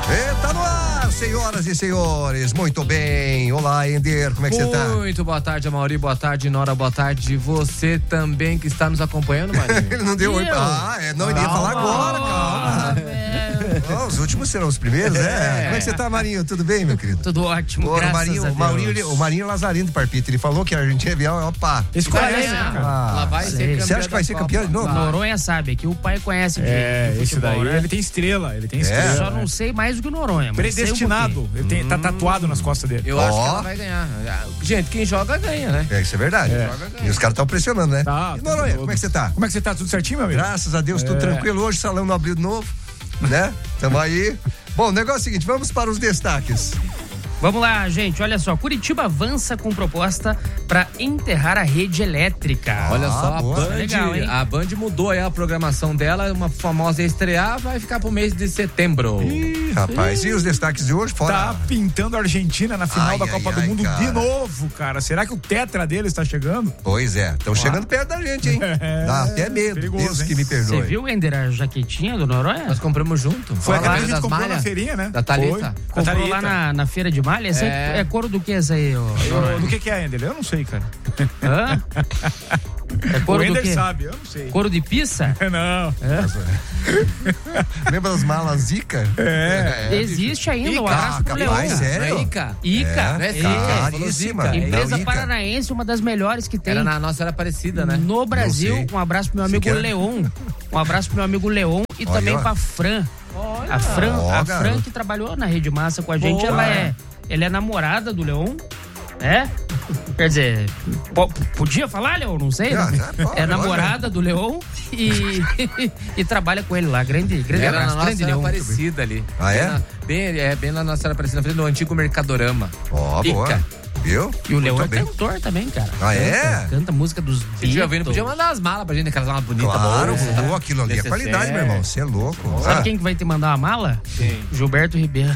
Tá no ar, senhoras e senhores, muito bem. Olá, Ender, como é que você tá? Muito boa tarde, Amauri, boa tarde, Nora, boa tarde. Você também que está nos acompanhando, Marinho. Ele não deu oi pra... não, ele ia falar agora, calma. Os últimos serão os primeiros, né? Como é que você tá, Marinho? Tudo bem, meu querido? Tudo ótimo, graças a Deus. O Marinho Lazarino do Parpita, ele falou que a Argentina ia opa. Esse conhece, né, cara? Lá vai ser campeão. Você acha que vai ser campeão de novo? Noronha sabe, que o pai conhece de esse futebol, daí, né? ele tem estrela, Eu só não sei mais do que o Noronha. Mas predestinado, ele tem, tá tatuado nas costas dele. Eu acho que ela vai ganhar. Gente, quem joga ganha, né? Isso é verdade. E os caras estão pressionando, né? Tá, e Noronha, como é que você tá? Como é que você tá? Tudo certinho, meu amigo? Graças a Deus, tudo tranquilo. Hoje, salão não abriu de novo, né? Tamo aí. Bom, o negócio é o seguinte, vamos para os destaques. Vamos lá, gente, olha só, Curitiba avança com proposta para enterrar a rede elétrica. Olha só, a Band, legal, hein? a Band mudou aí a programação dela, uma famosa estrear, vai ficar pro mês de setembro. Ih, rapaz, e os destaques de hoje? Fora... Tá pintando a Argentina na final da Copa do Mundo de novo, cara. Será que o tetra deles tá chegando? Pois é, estão chegando perto da gente, hein? Dá até medo, perigoso, Deus hein? que me perdoe. Você viu, Ender, a jaquetinha do Noronha? Nós compramos junto. Foi aquela que a gente das comprou malhas, na feirinha, né? Da Thalita. Comprou lá na feira de malha? Essa é couro do que essa aí, Noronha? Do que é, Ender? Eu não sei, cara. Hã? É couro O do Ender quê? sabe, eu não sei. Couro de pizza? Não. Lembra das malas Zika? Existe ainda, um abraço pro Leão. Sério? Não é Ica? Ica. Não é Caríssima. Zica. Empresa Não, Ica. paranaense, uma das melhores que tem. Era na nossa, era parecida, né? No Brasil. sei. Um abraço pro meu amigo quer? Leon. Um abraço pro meu amigo Leon e Olha, também ó. pra Fran. A Fran, garoto. que trabalhou na Rede Massa com a gente, ela é namorada do Leon, né? Quer dizer, podia falar, Leon? Não sei. Já, né? já pode, É namorada do Leon e trabalha com ele lá. Grande Era abraço, na nossa, grande era Leon. parecida ali. Ah, é? Bem na nossa, era parecida, na frente do antigo Mercadorama. Ó, boa. Ica. Viu? E o Leon Muito é bem. cantor também, cara. Ah, é? Canta música dos Se tiver Beatles. podia mandar as malas pra gente, aquelas malas bonitas. Claro, boas, vou, aquilo ali é necessaire. qualidade, meu irmão. Você é louco. Sabe quem que vai te mandar uma mala? Quem? Gilberto Ribeiro.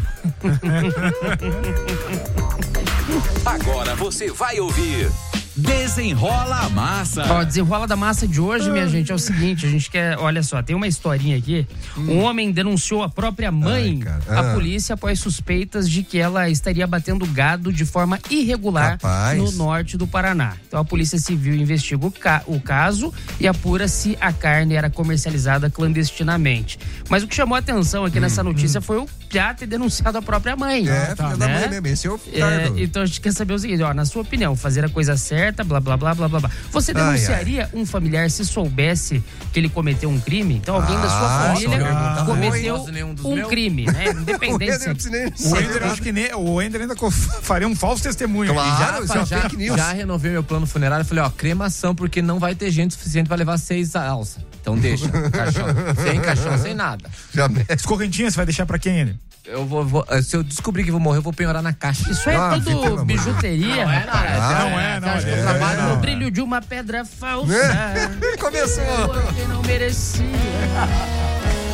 Agora você vai ouvir Desenrola a Massa. Ó, desenrola da massa de hoje, minha gente, é o seguinte, a gente quer, olha só, tem uma historinha aqui. Um homem denunciou a própria mãe à polícia após suspeitas de que ela estaria batendo gado de forma irregular no norte do Paraná. Então a polícia civil investiga o caso e apura se a carne era comercializada clandestinamente. Mas o que chamou a atenção aqui nessa notícia foi o piá ter denunciado a própria mãe. Filha da mãe mesmo, esse é o tardo. Então a gente quer saber o seguinte, ó, na sua opinião, fazer a coisa certa, blá, blá, blá, blá, blá, blá. Você denunciaria um familiar se soubesse que ele cometeu um crime? Então alguém da sua família cometeu um crime, né? Independente O Ender, acho que o Ender ainda faria um falso testemunho. Claro, Já renovei meu plano funerário e falei, ó, cremação, porque não vai ter gente suficiente pra levar 6 alças. Então deixa, caixão, sem nada. As correntinhas você vai deixar pra quem, Ender? Eu vou, se eu descobrir que vou morrer, eu vou penhorar na caixa. Isso é tudo bijuteria. Não é. Eu trabalho no brilho de uma pedra falsa. Começou. Porque não merecia.